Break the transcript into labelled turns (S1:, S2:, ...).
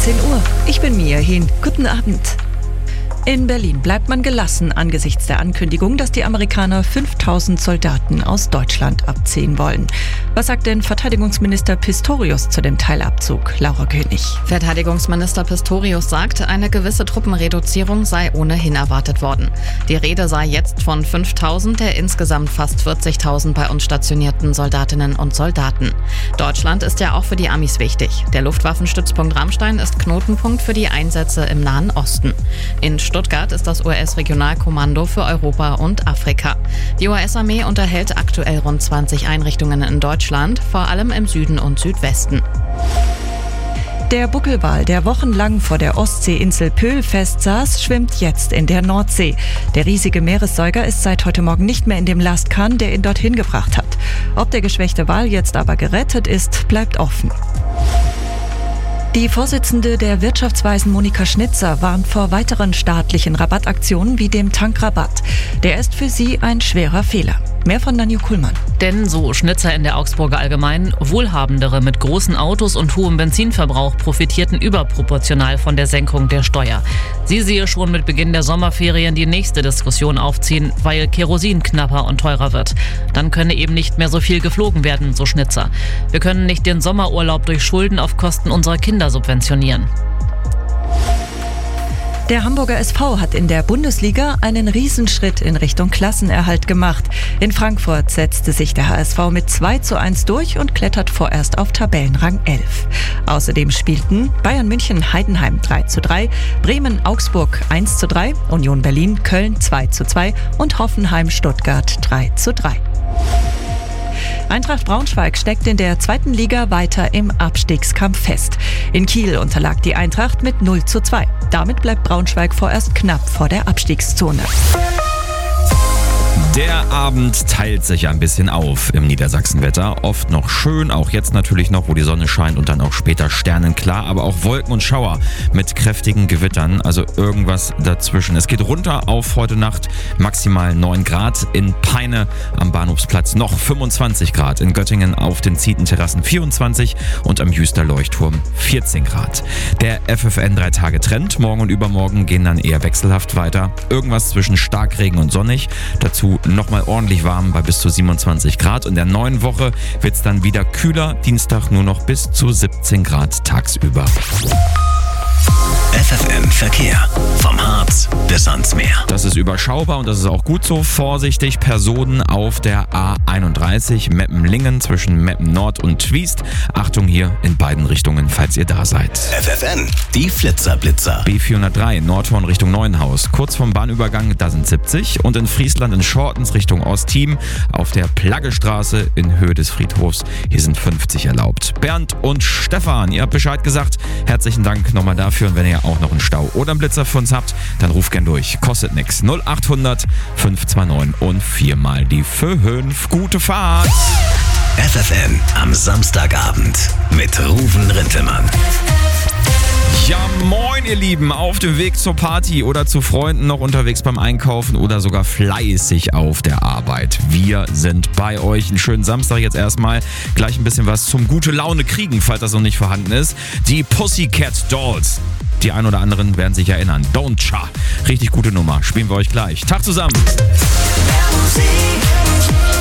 S1: 18 Uhr. Ich bin Mia Hehn. Guten Abend. In Berlin bleibt man gelassen angesichts der Ankündigung, dass die Amerikaner 5000 Soldaten aus Deutschland abziehen wollen. Was sagt denn Verteidigungsminister Pistorius zu dem Teilabzug? Laura König.
S2: Verteidigungsminister Pistorius sagt, eine gewisse Truppenreduzierung sei ohnehin erwartet worden. Die Rede sei jetzt von 5000 der insgesamt fast 40.000 bei uns stationierten Soldatinnen und Soldaten. Deutschland ist ja auch für die Amis wichtig. Der Luftwaffenstützpunkt Ramstein ist Knotenpunkt für die Einsätze im Nahen Osten. In Stuttgart ist das US-Regionalkommando für Europa und Afrika. Die US-Armee unterhält aktuell rund 20 Einrichtungen in Deutschland, vor allem im Süden und Südwesten.
S1: Der Buckelwal, der wochenlang vor der Ostseeinsel Pöhl festsaß, schwimmt jetzt in der Nordsee. Der riesige Meeressäuger ist seit heute Morgen nicht mehr in dem Lastkahn, der ihn dorthin gebracht hat. Ob der geschwächte Wal jetzt aber gerettet ist, bleibt offen. Die Vorsitzende der Wirtschaftsweisen Monika Schnitzer warnt vor weiteren staatlichen Rabattaktionen wie dem Tankrabatt. Der ist für sie ein schwerer Fehler. Mehr von Nanju Kuhlmann.
S3: Denn, so Schnitzer in der Augsburger Allgemeinen, Wohlhabendere mit großen Autos und hohem Benzinverbrauch profitierten überproportional von der Senkung der Steuer. Sie sehe schon mit Beginn der Sommerferien die nächste Diskussion aufziehen, weil Kerosin knapper und teurer wird. Dann könne eben nicht mehr so viel geflogen werden, so Schnitzer. Wir können nicht den Sommerurlaub durch Schulden auf Kosten unserer Kinder subventionieren.
S1: Der Hamburger SV hat in der Bundesliga einen Riesenschritt in Richtung Klassenerhalt gemacht. In Frankfurt setzte sich der HSV mit 2:1 durch und klettert vorerst auf Tabellenrang 11. Außerdem spielten Bayern München Heidenheim 3:3, Bremen Augsburg 1:3, Union Berlin Köln 2:2 und Hoffenheim Stuttgart 3:3. Eintracht Braunschweig steckt in der zweiten Liga weiter im Abstiegskampf fest. In Kiel unterlag die Eintracht mit 0:2. Damit bleibt Braunschweig vorerst knapp vor der Abstiegszone.
S4: Der Abend teilt sich ein bisschen auf im Niedersachsenwetter. Oft noch schön, auch jetzt natürlich noch, wo die Sonne scheint und dann auch später sternenklar, aber auch Wolken und Schauer mit kräftigen Gewittern, also irgendwas dazwischen. Es geht runter auf heute Nacht maximal 9 Grad, in Peine am Bahnhofsplatz noch 25 Grad, in Göttingen auf den Zietenterrassen 24 und am Jüster Leuchtturm 14 Grad. Der FFN 3-Tage-Trend, morgen und übermorgen gehen dann eher wechselhaft weiter. Irgendwas zwischen Starkregen und sonnig, dazu nochmal ordentlich warm bei bis zu 27 Grad. In der neuen Woche wird es dann wieder kühler. Dienstag nur noch bis zu 17 Grad tagsüber.
S5: FFN Verkehr. Vom Harz bis ans Meer.
S4: Das ist überschaubar und das ist auch gut so. Vorsichtig, Personen auf der A31 Meppen-Lingen zwischen Meppen Nord und Twiest. Achtung hier in beiden Richtungen, falls ihr da seid.
S5: FFN, die Flitzer-Blitzer.
S4: B403 Nordhorn Richtung Neuenhaus. Kurz vom Bahnübergang, da sind 70. Und in Friesland in Schortens Richtung Ostthiem auf der Plaggestraße in Höhe des Friedhofs. Hier sind 50 erlaubt. Bernd und Stefan, ihr habt Bescheid gesagt. Herzlichen Dank nochmal dafür. Und wenn ihr auch noch einen Stau oder einen Blitzer für uns habt, dann ruft gern durch. Kostet nix. 0800 529 und 4 mal die 5. Gute Fahrt!
S5: FFN am Samstagabend mit Ruven Rintelmann.
S4: Ja, moin ihr Lieben, auf dem Weg zur Party oder zu Freunden, noch unterwegs beim Einkaufen oder sogar fleißig auf der Arbeit. Wir sind bei euch. Einen schönen Samstag jetzt erstmal. Gleich ein bisschen was zum gute Laune kriegen, falls das noch nicht vorhanden ist. Die Pussycat Dolls. Die ein oder anderen werden sich erinnern. Don't Cha. Richtig gute Nummer. Spielen wir euch gleich. Tag zusammen.
S6: Mehr Musik.